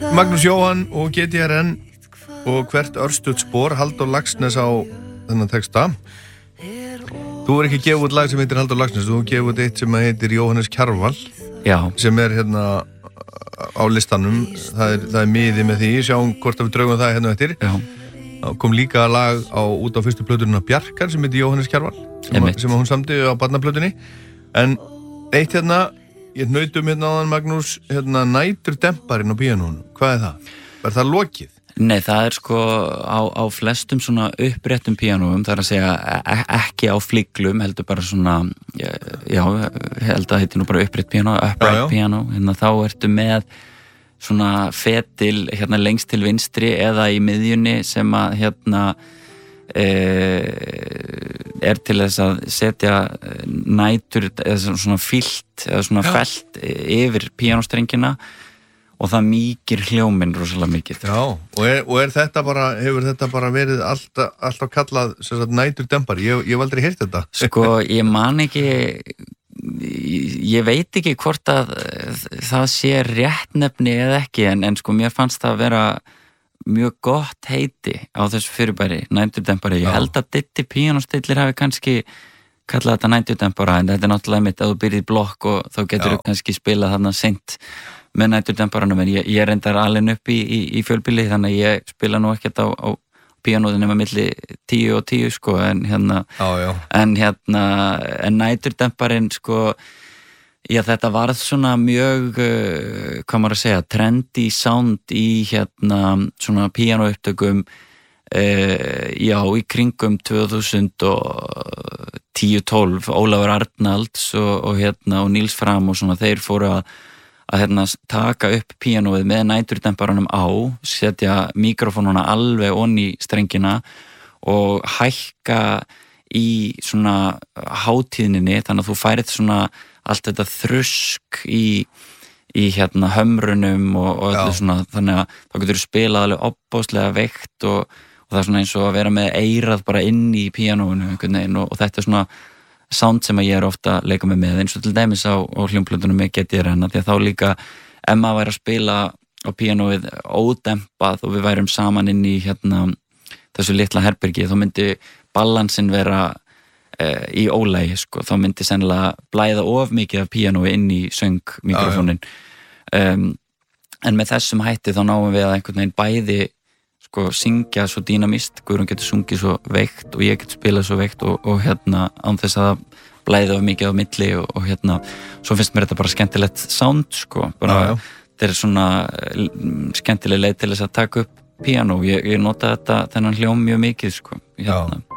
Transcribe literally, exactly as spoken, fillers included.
Magnús Jóhann og G T R N og hvert örstutt spor Halldór Laxness á þennan texta. Þú er ekki að gefa út lag sem heitir Halldór Laxness, þú gefur út eitt sem heitir Jóhannes Kjarval. Já. Sem er hérna á listanum, það er, það er miði með því, sjáum hvort að við draugum það hérna eftir. Já. Það kom líka lag á, út á fyrstu plötununa Bjarkar sem heitir Jóhannes Kjarval, sem, að, sem að hún samdi á barnaplötunni. En eitt hérna, ég nautum hérna áðan Magnús, hérna næturdemparinn á píanónu, hvað er það? Er það lokið? Nei, það er sko á, á flestum svona uppréttum píanóum, það er að segja e ekki á fliglum, heldur bara svona, já, held að heitir nú bara upprétt píanó, upright píanó, hérna þá ertu með svona fetil hérna lengst til vinstri eða í miðjunni sem að hérna e, er til þess að setja nætur eða svona fílt eða svona já. Felt yfir píanóstrengina og það mýkir hljóminn rosalega mikið. Já, og er, og er þetta bara, hefur þetta bara verið alltaf, alltaf kallað sem sagt næturdempari? Ég, ég hef aldrei heyrt þetta. Sko, ég man ekki, ég veit ekki hvort að það sé réttnefni eða ekki, en, en sko mér fannst það að vera mjög gott heiti á þessu fyrirbæri, næturdempari. Ég held að Diddi píanóstillir hafi kannski kallað þetta næturdempara, en þetta er náttúrulega mitt að þú byrjið blokk og þá getur þú kannski spilað þarna seint með næturdemparanum, en ég, ég reyndar alveg upp í, í, í fjölbýli, þannig að ég spila nú ekkert á, á píanóðu nema milli tíu og tíu, sko, en hérna já, já. en hérna en næturdemparin, sko já, þetta varð svona mjög uh, hvað maður að segja, trendy sound í hérna svona píanóupptökum uh, já, í kringum tvö þúsund og tíu tólf, Ólafur Arnalds og, og hérna, og Níls Fram og svona, þeir fóru að að hérna taka upp píanóið með næturdemparanum á, setja mikrofónuna alveg onni strengina og hækka í svona hátíðninni, þannig að þú færið svona allt þetta þrusk í, í hérna hömrunum og, og öllu svona, þannig að þá getur þú spilað alveg opbóðslega veikt og, og það er svona eins og að vera með eyrað bara inn í píanóinu einhvern veginn og, og þetta er svona sound sem að ég er ofta að leika mig með, eins og til dæmis á, á hljómplötunum með G T R N, því að þá líka ef maður væri að spila á píanóið ódempað og við værum saman inn í hérna þessu litla herbergi, þá myndi balansin vera e, í ólægi, sko, þá myndi sennilega blæða of mikið af píanóið inn í söngmikrofónin um, en með þessum hætti þá náum við að einhvern veginn bæði sko syngja svo dýnamist, Guðrún getur sungið svo veikt og ég getur spilað svo veikt og, og hérna án þess að það blæði of mikið á milli og, og hérna svo finnst mér þetta bara skemmtilegt sound, sko, bara já, já. Þetta er svona skemmtileg leið til þess að taka upp píanó, ég, ég nota þetta þennan hljóm mjög mikið, sko, hérna.